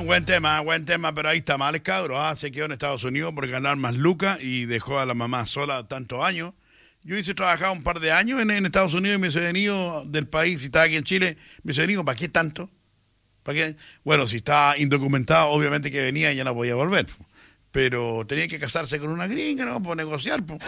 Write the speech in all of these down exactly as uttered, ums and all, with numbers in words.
buen tema, buen tema, pero ahí está mal el cabro. Ah, se quedó en Estados Unidos por ganar más lucas y dejó a la mamá sola tantos años. Yo hice trabajar un par de años en, en Estados Unidos y me he venido del país, si estaba aquí en Chile, me he venido, ¿para qué tanto? ¿Para qué? Bueno, si estaba indocumentado, obviamente que venía y ya no podía volver. Pero tenía que casarse con una gringa, ¿no? Por negociar, pues.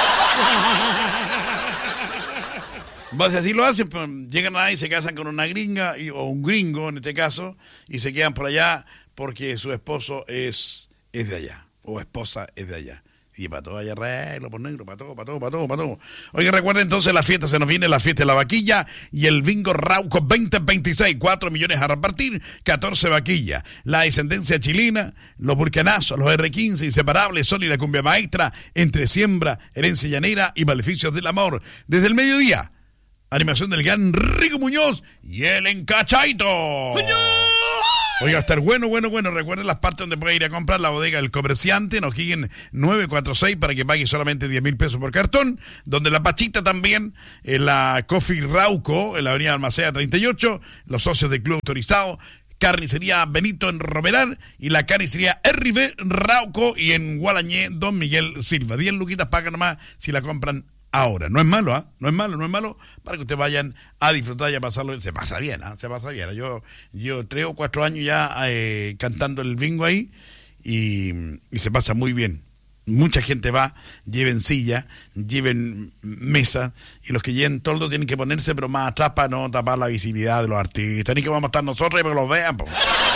Pues así lo hacen, pues, llegan ahí y se casan con una gringa, y, o un gringo en este caso, y se quedan por allá porque su esposo es, es de allá, o esposa es de allá. Y para todo hay arreglo, por negro, para todo, para todo, para todo, para todo. Oye, recuerden entonces la fiesta, se nos viene la fiesta de la vaquilla y el bingo Rauco veinte veintiséis, cuatro millones a repartir, catorce vaquillas. La descendencia chilena, los vulcanazos, los erre quince, inseparables, Sol y la cumbia maestra, entre siembra, herencia llanera y maleficios del amor. Desde el mediodía, animación del gran Rico Muñoz y el Encachaito. Oiga, va a estar bueno, bueno, bueno. Recuerden las partes donde puede ir a comprar la bodega del comerciante en O'Higgins nueve cuatro seis para que pague solamente diez mil pesos por cartón. Donde la Pachita también, en la Coffee Rauco, en la avenida Almacea treinta y ocho, los socios del club autorizado. Carnicería Benito en Romeral y la carnicería R B Rauco y en Gualañé, Don Miguel Silva. diez luquitas pagan nomás si la compran ahora. No es malo, ¿ah? ¿eh? No es malo, no es malo para que ustedes vayan a disfrutar y a pasarlo. Se pasa bien, ¿ah? ¿eh? Se pasa bien. Yo, yo tres o cuatro años ya eh, cantando el bingo ahí y, y se pasa muy bien. Mucha gente va, lleven silla, lleven mesa, y los que lleven toldo tienen que ponerse, pero más atrás para no tapar la visibilidad de los artistas. Ni que vamos a estar nosotros y para que los vean, po.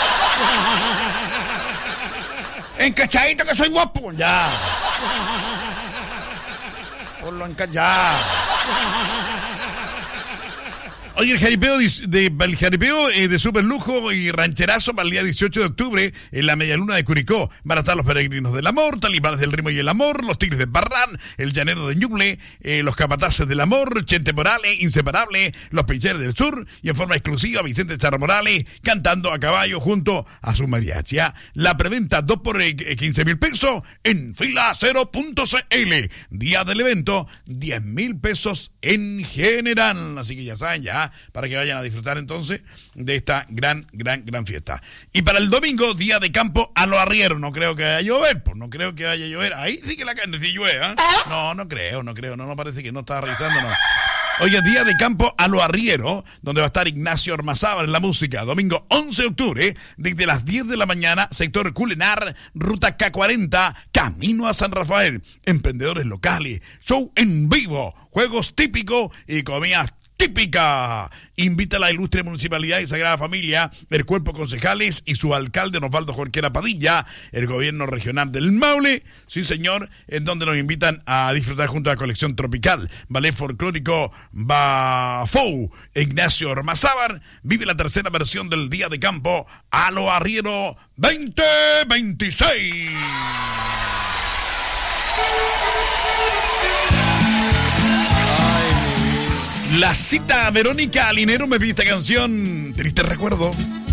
Encachadito que soy guapo, ya. Por lo enca... ya. Oye, el jaripeo de, de, el jaripeo eh, de super lujo y rancherazo para el día dieciocho de octubre en la Medialuna de Curicó. Van a estar los peregrinos del amor, talibanes del ritmo y el amor, los tigres de Parrán, el llanero de Ñuble, eh, los capataces del amor, Chente Morales, Inseparable, los pincheros del sur y en forma exclusiva Vicente Charro Morales cantando a caballo junto a su mariachi. La preventa dos por quince mil pesos en fila cero punto cl. Día del evento, diez mil pesos en general. Así que ya saben, ya, para que vayan a disfrutar entonces de esta gran, gran, gran fiesta. Y para el domingo, día de campo a lo arriero. No creo que vaya a llover, pues no creo que vaya a llover. Ahí sí que la carne sí llueve, ¿eh? No, no creo, no creo, no, no parece que no estaba revisando, no. Oye, día de campo a lo arriero, donde va a estar Ignacio Ormazábal en la música. Domingo once de octubre, desde las diez de la mañana, sector Culinar, ruta K cuarenta, camino a San Rafael. Emprendedores locales, show en vivo, juegos típicos y comidas típica. Invita a la ilustre Municipalidad y Sagrada Familia, el cuerpo de concejales y su alcalde Osvaldo Jorquera Padilla, el gobierno regional del Maule, sí señor, en donde nos invitan a disfrutar junto a la colección tropical, ballet folclórico Bafou. Ignacio Ormazábal vive la tercera versión del Día de Campo a lo Arriero veinte veintiséis. La cita Verónica Alinero me pide esta canción, Triste Recuerdo.